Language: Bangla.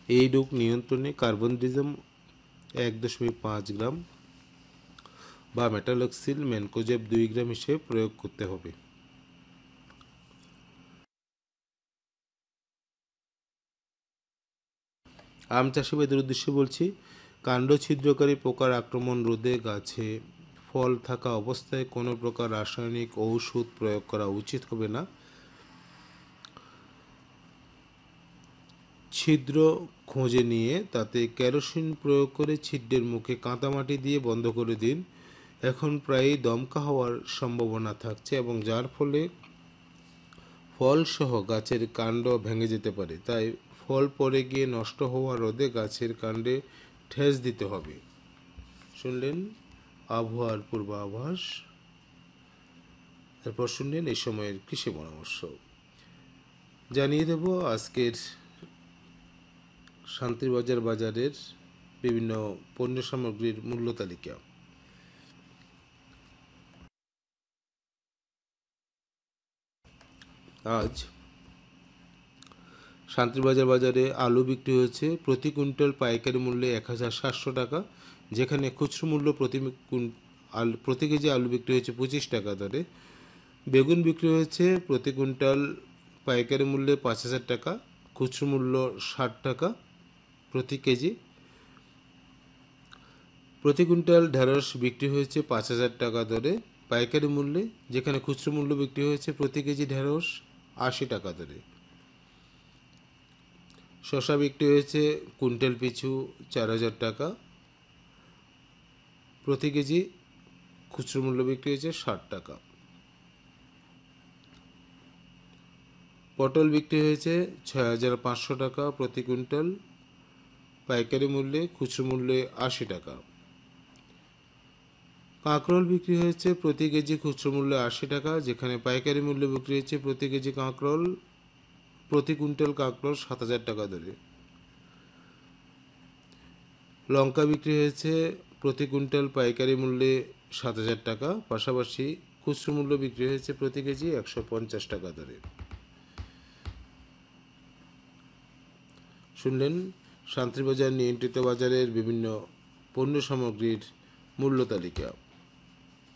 এই রোগ নিয়ন্ত্রণে কার্বনডিজম 1.5 গ্রাম বা মেটালক্সিল ম্যানকোজেব 2 গ্রাম হিসেবে প্রয়োগ করতে হবে। আম চাষিবাদের উদ্দেশ্যে বলছি, কাণ্ড ছিদ্রকারী পোকার আক্রমণ রোধে গাছে ফল থাকা অবস্থায় কোনো প্রকার রাসায়নিক ঔষধ প্রয়োগ করা উচিত হবে না। ছিদ্র খুঁজে নিয়ে তাতে কেরোসিন প্রয়োগ করে ছিদ্রের মুখে কাঁদামাটি দিয়ে বন্ধ করে দিন। এখন প্রায়ই দমকা হওয়ার সম্ভাবনা থাকছে এবং যার ফলে ফলসহ গাছের কাণ্ড ভেঙে যেতে পারে, তাই ফল পড়ে গিয়ে নষ্ট হওয়া রোধে গাছের কাণ্ডে ঠেস দিতে হবে। শুনলেন আবহাওয়ার পূর্বাভাস, এরপর শুনলেন এই সময়ের কৃষি পরামর্শ। জানিয়ে দেব আজকের শান্তিবাজার বাজারের বিভিন্ন পণ্য সামগ্রীর মূল্য তালিকা। আজ শান্তিবাজার বাজারে আলু বিক্রি হয়েছে প্রতি কুইন্টাল পাইকারি মূল্যে 1700 টাকা, যেখানে খুচরো মূল্য প্রতি কেজি আলু বিক্রি হয়েছে 25 টাকা দরে। বেগুন বিক্রি হয়েছে প্রতি কুইন্টাল পাইকারি মূল্যে 5000 টাকা, খুচরো মূল্য 60 টাকা প্রতি কেজি। প্রতি কুইন্টাল ঢেঁড়স বিক্রি হয়েছে 5000 টাকা দরে পাইকারি মূল্যে, যেখানে খুচরো মূল্য বিক্রি হয়েছে প্রতি কেজি ঢেঁড়স 80 টাকা দরে। শসা বিক্রি হয়েছে কুইন্টাল পিছু 4000 টাকা প্রতি কেজি, খুচরো মূল্য বিক্রি হয়েছে 60 টাকা। পটল বিক্রি হয়েছে 6500 টাকা প্রতি কুইন্টাল পাইকারি মূল্যে, খুচরো মূল্যে 80 টাকা। কাঁকরোল বিক্রি হয়েছে প্রতি কেজি খুচরো মূল্যে 80 টাকা, যেখানে পাইকারি মূল্যে বিক্রি হয়েছে প্রতি কেজি কাঁকরোল প্রতি কুইন্টাল কাঁকরোল 7000 টাকা দরে। লঙ্কা বিক্রি হয়েছে প্রতি কুইন্টাল পাইকারি মূল্যে 7000 টাকা, পাশাপাশি খুচরো মূল্য বিক্রি হয়েছে প্রতি কেজি 150 টাকা দরে। শুনলেন শান্তিবাজার নিয়ন্ত্রিত বাজারের বিভিন্ন পণ্য সামগ্রীর মূল্য তালিকা।